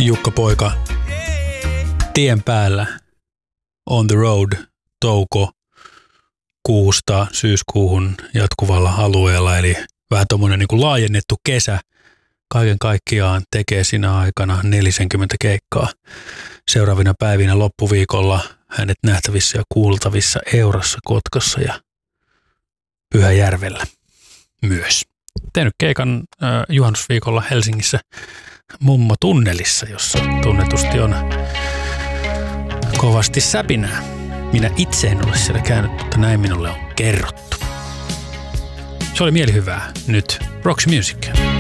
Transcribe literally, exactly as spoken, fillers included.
Jukka Poika tien päällä on the road touko kuusta syyskuuhun jatkuvalla alueella, eli vähän tommonen niin kuin laajennettu kesä. Kaiken kaikkiaan tekee siinä aikana neljäkymmentä keikkaa. Seuraavina päivinä loppuviikolla hänet nähtävissä ja kuultavissa Eurassa, Kotkassa ja Pyhäjärvellä myös. Tehnyt keikan äh, juhannusviikolla Helsingissä Mummo Tunnelissa, jossa tunnetusti on kovasti säpinää. Minä itse en ole siellä käynyt, mutta näin minulle on kerrottu. Se oli mielihyvää. Nyt Roxy Music.